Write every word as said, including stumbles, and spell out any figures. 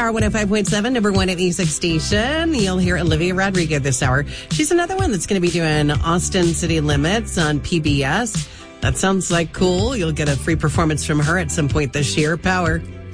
Power one oh five point seven, number one at Music Station. You'll hear Olivia Rodrigo this hour. She's another one that's going to be doing Austin City Limits on P B S. That sounds like cool. You'll get a free performance from her at some point this year. Power.